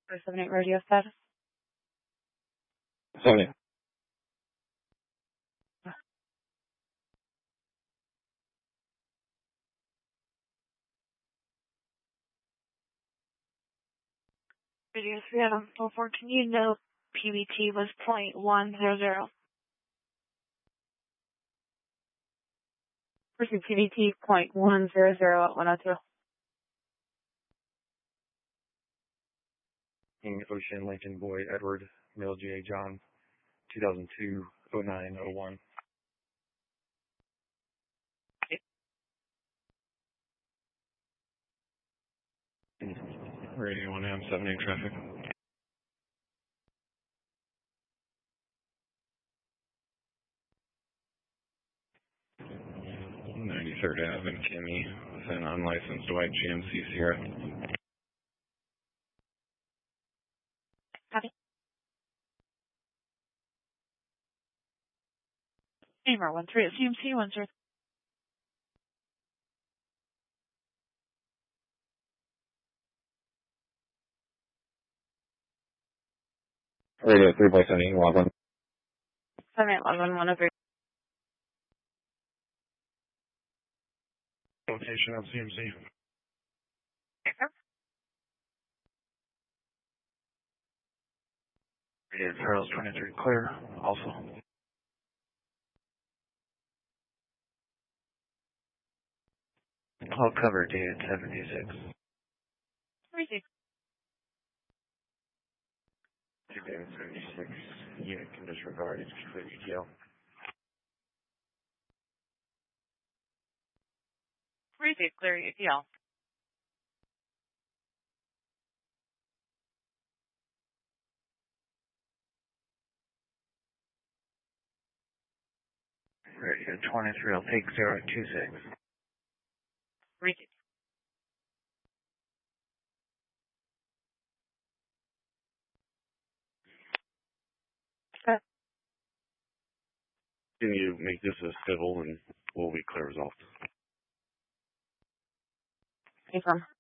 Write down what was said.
478 radio status. 70. Radio 3 Adam 44, can you know PBT was 0.100? Pursuit PBT 0.100 at 102. Ocean Lincoln Boy Edward Male J. John 2002 0901. Radio 1M 78 traffic. Third Ave and Kimmy with an unlicensed white GMC Sierra. Copy. Gamer 13 at CMC 10. Radio 3 by 70, log 1. 7811 103. Location of CMC. Radio Charles 23 clear, also. All cover dated 76. Received. Dated 76. Unit can disregard its complete ETL. Received. Clear ETL. Radio 23 will take 026. Received. Can you make this a civil and we'll be clear resolved? Confirm.